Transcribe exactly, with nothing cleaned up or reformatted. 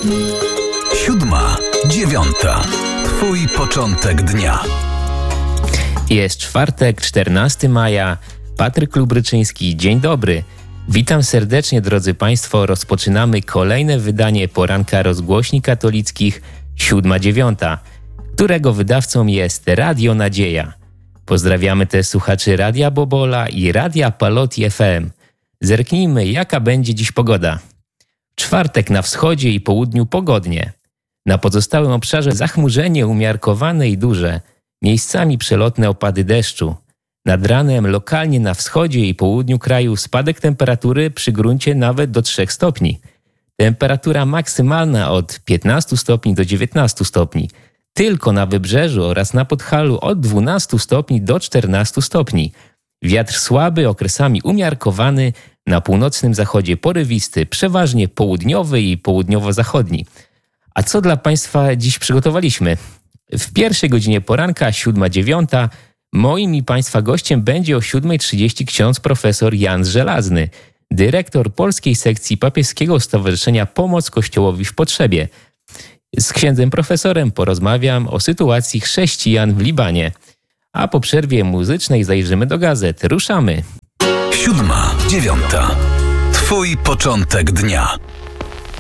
Siódma, dziewiąta. Twój początek dnia. Jest czwartek, czternastego maja. Patryk Lubryczyński, dzień dobry. Witam serdecznie, drodzy Państwo. Rozpoczynamy kolejne wydanie poranka rozgłośni katolickich siódma dziewiąta, którego wydawcą jest Radio Nadzieja. Pozdrawiamy też słuchaczy Radia Bobola i Radia Paloti F M. Zerknijmy, jaka będzie dziś pogoda. Czwartek na wschodzie i południu pogodnie. Na pozostałym obszarze zachmurzenie umiarkowane i duże. Miejscami przelotne opady deszczu. Nad ranem lokalnie na wschodzie i południu kraju spadek temperatury przy gruncie nawet do trzech stopni. Temperatura maksymalna od piętnastu stopni do dziewiętnastu stopni. Tylko na wybrzeżu oraz na Podhalu od dwunastu stopni do czternastu stopni. Wiatr słaby, okresami umiarkowany, na północnym zachodzie porywisty, przeważnie południowy i południowo-zachodni. A co dla Państwa dziś przygotowaliśmy? W pierwszej godzinie poranka, siódma dziewiąta, moim i Państwa gościem będzie o siódma trzydzieści ksiądz profesor Jan Żelazny, dyrektor polskiej sekcji Papieskiego Stowarzyszenia Pomoc Kościołowi w Potrzebie. Z księdzem profesorem porozmawiam o sytuacji chrześcijan w Libanie. A po przerwie muzycznej zajrzymy do gazet. Ruszamy! Siódma, dziewiąta. Twój początek dnia.